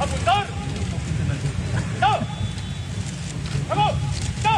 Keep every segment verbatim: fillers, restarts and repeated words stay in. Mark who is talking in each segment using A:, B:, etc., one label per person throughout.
A: ¡Apuntar! ¡No! ¡Vamos! ¡No!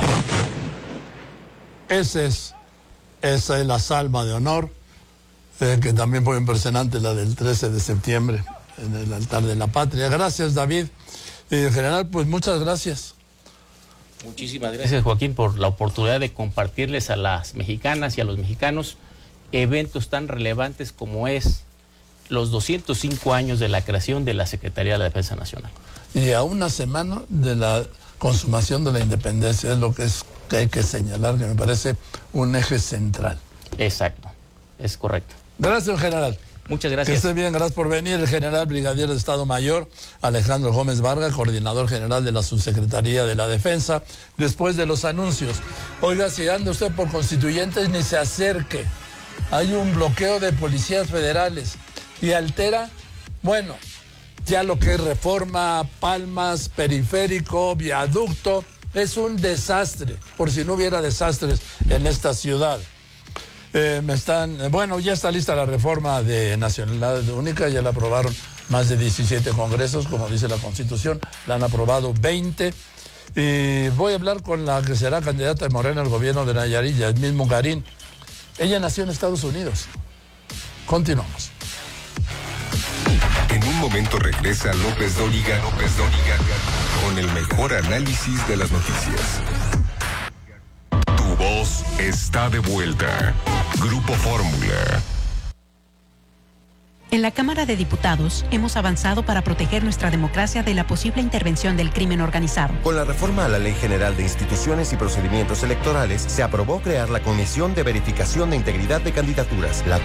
B: Ese es, esa es la salva de honor, eh, que también fue impresionante, la del trece de septiembre, en el altar de la patria. Gracias, David. Y en general, pues muchas gracias.
C: Muchísimas gracias, Joaquín, por la oportunidad de compartirles a las mexicanas y a los mexicanos eventos tan relevantes como es los doscientos cinco años de la creación de la Secretaría de la Defensa Nacional.
B: Y a una semana de la consumación de la independencia, es lo que, es, que hay que señalar, que me parece un eje central.
C: Exacto, es correcto.
B: Gracias, general.
C: Muchas gracias.
B: Que esté bien, gracias por venir. El general brigadier de Estado Mayor Alejandro Gómez Vargas, coordinador general de la Subsecretaría de la Defensa, después de los anuncios. Oiga, si anda usted por Constituyentes, ni se acerque. Hay un bloqueo de policías federales y altera, bueno, ya lo que es Reforma, Palmas, Periférico, Viaducto, es un desastre, por si no hubiera desastres en esta ciudad. Eh, me están, bueno, ya está lista la reforma de nacionalidad única, ya la aprobaron más de diecisiete congresos, como dice la Constitución, la han aprobado veinte. Y voy a hablar con la que será candidata de Morena al gobierno de Nayarit, Yasmín Mungarín. Ella nació en Estados Unidos. Continuamos.
D: En un momento regresa López Dóriga, López Dóriga, con el mejor análisis de las noticias. Tu voz está de vuelta. Grupo Fórmula.
E: En la Cámara de Diputados hemos avanzado para proteger nuestra democracia de la posible intervención del crimen organizado.
F: Con la reforma a la Ley General de Instituciones y Procedimientos Electorales, se aprobó crear la Comisión de Verificación de Integridad de Candidaturas, la